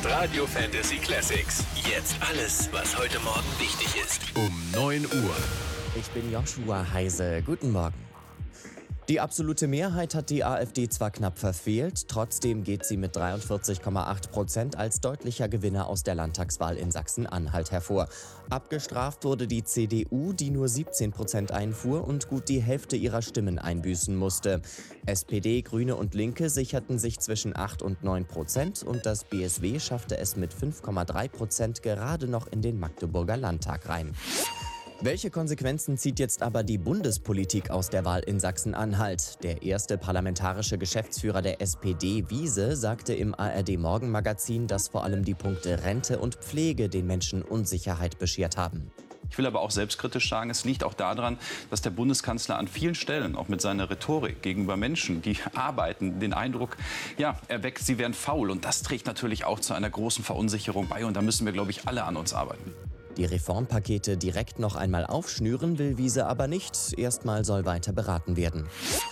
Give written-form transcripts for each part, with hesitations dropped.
ist Radio Fantasy Classics. Jetzt alles, was heute Morgen wichtig ist. Um 9 Uhr. Ich bin Joshua Heise. Guten Morgen. Die absolute Mehrheit hat die AfD zwar knapp verfehlt, trotzdem geht sie mit 43,8% als deutlicher Gewinner aus der Landtagswahl in Sachsen-Anhalt hervor. Abgestraft wurde die CDU, die nur 17% einfuhr und gut die Hälfte ihrer Stimmen einbüßen musste. SPD, Grüne und Linke sicherten sich zwischen 8 und 9% und das BSW schaffte es mit 5,3% gerade noch in den Magdeburger Landtag rein. Welche Konsequenzen zieht jetzt aber die Bundespolitik aus der Wahl in Sachsen-Anhalt? Der erste parlamentarische Geschäftsführer der SPD, Wiese, sagte im ARD-Morgenmagazin, dass vor allem die Punkte Rente und Pflege den Menschen Unsicherheit beschert haben. Ich will aber auch selbstkritisch sagen, es liegt auch daran, dass der Bundeskanzler an vielen Stellen, auch mit seiner Rhetorik gegenüber Menschen, die arbeiten, den Eindruck erweckt, sie wären faul. Und das trägt natürlich auch zu einer großen Verunsicherung bei. Und da müssen wir, glaube ich, alle an uns arbeiten. Die Reformpakete direkt noch einmal aufschnüren will Wiese aber nicht. Erstmal soll weiter beraten werden.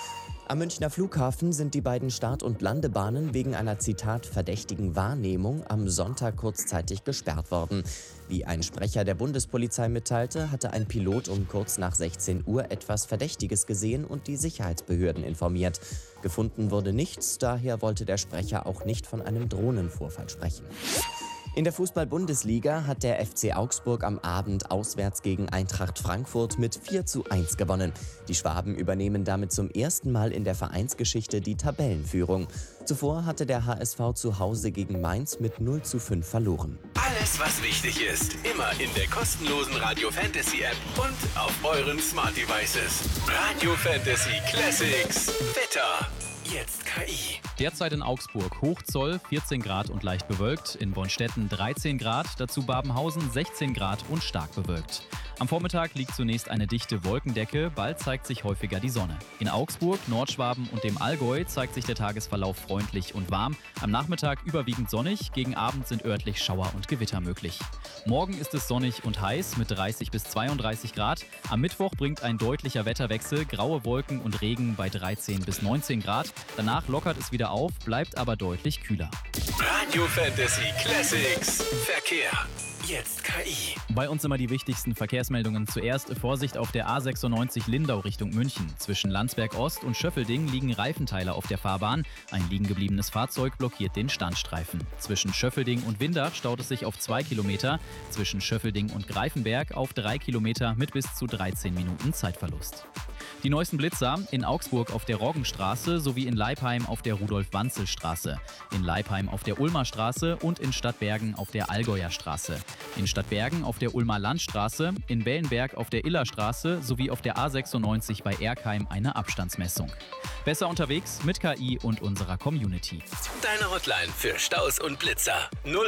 Am Münchner Flughafen sind die beiden Start- und Landebahnen wegen einer, Zitat, verdächtigen Wahrnehmung am Sonntag kurzzeitig gesperrt worden. Wie ein Sprecher der Bundespolizei mitteilte, hatte ein Pilot um kurz nach 16 Uhr etwas Verdächtiges gesehen und die Sicherheitsbehörden informiert. Gefunden wurde nichts, daher wollte der Sprecher auch nicht von einem Drohnenvorfall sprechen. In der Fußball-Bundesliga hat der FC Augsburg am Abend auswärts gegen Eintracht Frankfurt mit 4:1 gewonnen. Die Schwaben übernehmen damit zum ersten Mal in der Vereinsgeschichte die Tabellenführung. Zuvor hatte der HSV zu Hause gegen Mainz mit 0:5 verloren. Alles, was wichtig ist, immer in der kostenlosen Radio Fantasy App und auf euren Smart Devices. Radio Fantasy Classics. Wetter. Jetzt KI. Derzeit in Augsburg Hochzoll 14 Grad und leicht bewölkt, in Bonstetten 13 Grad, dazu Babenhausen 16 Grad und stark bewölkt. Am Vormittag liegt zunächst eine dichte Wolkendecke, bald zeigt sich häufiger die Sonne. In Augsburg, Nordschwaben und dem Allgäu zeigt sich der Tagesverlauf freundlich und warm. Am Nachmittag überwiegend sonnig, gegen Abend sind örtlich Schauer und Gewitter möglich. Morgen ist es sonnig und heiß mit 30 bis 32 Grad. Am Mittwoch bringt ein deutlicher Wetterwechsel, graue Wolken und Regen bei 13 bis 19 Grad. Danach lockert es wieder auf, bleibt aber deutlich kühler. Radio Fantasy Classics. Verkehr. Jetzt KI. Bei uns immer die wichtigsten Verkehrsmeldungen. Zuerst Vorsicht auf der A96 Lindau Richtung München. Zwischen Landsberg Ost und Schöffelding liegen Reifenteile auf der Fahrbahn. Ein liegen gebliebenes Fahrzeug blockiert den Standstreifen. Zwischen Schöffelding und Windach staut es sich auf 2 Kilometer. Zwischen Schöffelding und Greifenberg auf 3 Kilometer mit bis zu 13 Minuten Zeitverlust. Die neuesten Blitzer in Augsburg auf der Roggenstraße sowie in Leipheim auf der Rudolf-Wanzel-Straße, in Leipheim auf der Ulmer Straße und in Stadtbergen auf der Allgäuer Straße, in Stadtbergen auf der Ulmer Landstraße, in Bellenberg auf der Illerstraße sowie auf der A96 bei Erkheim eine Abstandsmessung. Besser unterwegs mit KI und unserer Community. Deine Hotline für Staus und Blitzer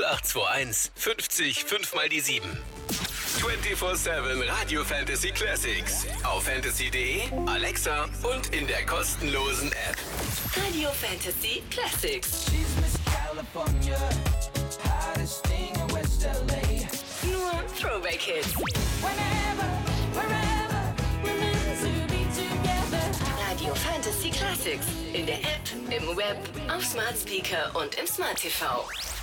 0821 50 5 mal die 7. 24/7 Radio Fantasy Classics. Auf fantasy.de, Alexa und in der kostenlosen App. Radio Fantasy Classics. She's Miss California, hottest thing in West LA. Nur Throwback Hits. Whenever, wherever, we're meant to be together. Radio Fantasy Classics. In der App, im Web, auf Smart Speaker und im Smart TV.